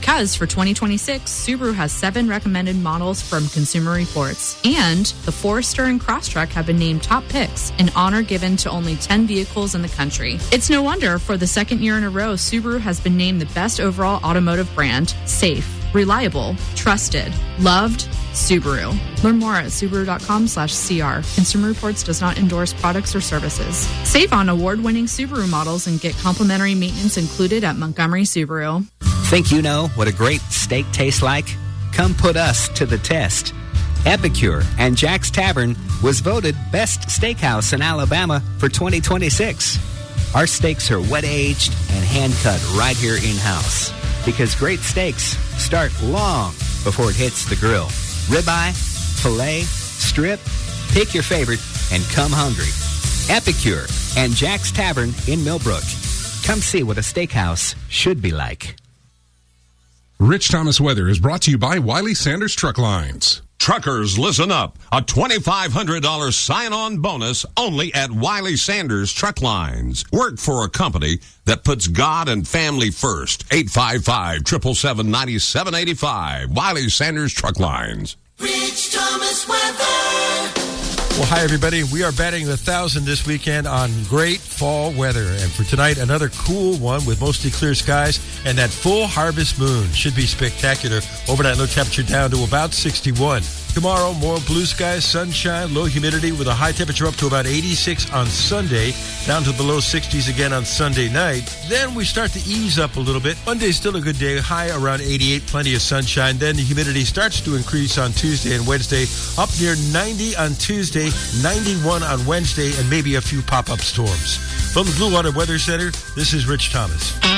Because for 2026, Subaru has 7 recommended models from Consumer Reports. And the Forester and Crosstrek have been named top picks, an honor given to only 10 vehicles in the country. It's no wonder for the second year in a row, Subaru has been named the best overall automotive brand. Safe, reliable, trusted, loved, Subaru. Learn more at Subaru.com/CR. Consumer Reports does not endorse products or services. Save on award-winning Subaru models and get complimentary maintenance included at Montgomery Subaru. Think you know what a great steak tastes like? Come put us to the test. Epicure and Jack's Tavern was voted Best Steakhouse in Alabama for 2026. Our steaks are wet-aged and hand-cut right here in-house because great steaks start long before it hits the grill. Ribeye, filet, strip, pick your favorite and come hungry. Epicure and Jack's Tavern in Millbrook. Come see what a steakhouse should be like. Rich Thomas Weather is brought to you by Wiley Sanders Truck Lines. Truckers, listen up. A $2,500 sign-on bonus only at Wiley Sanders Truck Lines. Work for a company that puts God and family first. 855-777-9785. Wiley Sanders Truck Lines. Rich Thomas Weather. Well, hi, everybody. We are batting 1,000 this weekend on great fall weather. And for tonight, another cool one with mostly clear skies and that full harvest moon. Should be spectacular. Overnight low temperature down to about 61. Tomorrow, more blue skies, sunshine, low humidity with a high temperature up to about 86 on Sunday, down to below 60s again on Sunday night. Then we start to ease up a little bit. Monday's still a good day, high around 88, plenty of sunshine. Then the humidity starts to increase on Tuesday and Wednesday, up near 90 on Tuesday, 91 on Wednesday, and maybe a few pop-up storms. From the Blue Water Weather Center, this is Rich Thomas.